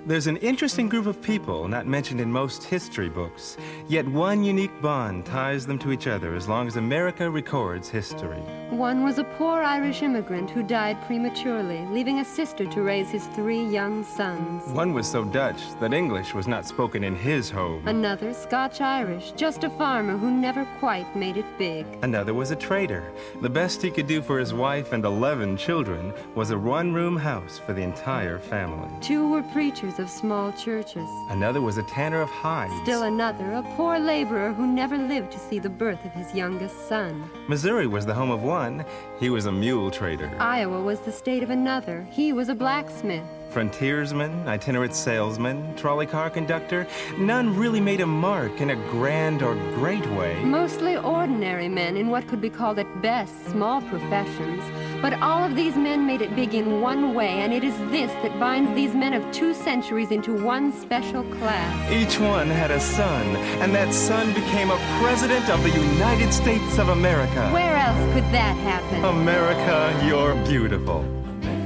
There's an interesting group of people not mentioned in most history books, yet one unique bond ties them to each other as long as America records history. One was a poor Irish immigrant who died prematurely, leaving a sister to raise his 3 young sons. One was so Dutch that English was not spoken in his home. Another Scotch-Irish, just a farmer who never quite made it big. Another was a trader. The best he could do for his wife and 11 children was a one-room house for the entire family. 2 were preachers of small churches. Another was a tanner of hides. Still another, a poor laborer who never lived to see the birth of his youngest son. Missouri was the home of one. He was a mule trader. Iowa was the state of another. He was a blacksmith. Frontiersman, itinerant salesman, trolley car conductor, none really made a mark in a grand or great way. Mostly ordinary men in what could be called at best small professions. But all of these men made it big in one way, and it is this that binds these men of 2 centuries into one special class. Each one had a son, and that son became a president of the United States of America. Where else could that happen? America, you're beautiful.